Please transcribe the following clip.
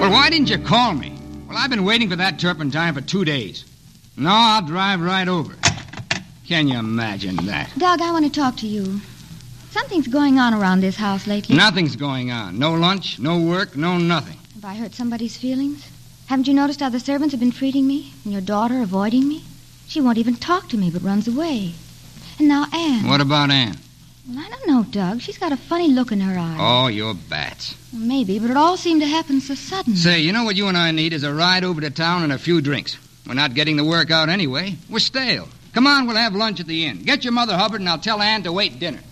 Well, why didn't you call me? Well, I've been waiting for that turpentine for 2 days. No, I'll drive right over. Can you imagine that? Doug, I want to talk to you. Something's going on around this house lately. Nothing's going on. No lunch, no work, no nothing. Have I hurt somebody's feelings? Haven't you noticed how the servants have been treating me? And your daughter avoiding me? She won't even talk to me but runs away. And now Anne. What about Anne? Well, I don't know, Doug. She's got a funny look in her eyes. Oh, you're bats. Well, maybe, but it all seemed to happen so sudden. Say, you know what you and I need is a ride over to town and a few drinks. We're not getting the work out anyway. We're stale. Come on, we'll have lunch at the inn. Get your Mother Hubbard and I'll tell Anne to wait dinner.